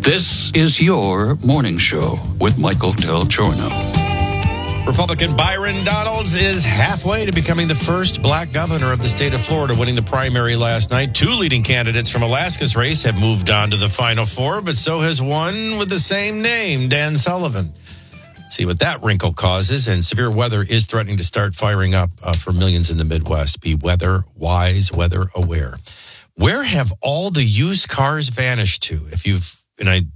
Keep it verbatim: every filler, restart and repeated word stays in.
This is your morning show with Michael Del Giorno. Republican Byron Donalds is halfway to becoming the first black governor of the state of Florida, winning the primary last night. Two leading candidates from Alaska's race have moved on to the final four, but so has one with the same name, Dan Sullivan. See what that wrinkle causes, and severe weather is threatening to start firing up uh, for millions in the Midwest. Be weather wise, weather aware. Where have all the used cars vanished to? If you've, and I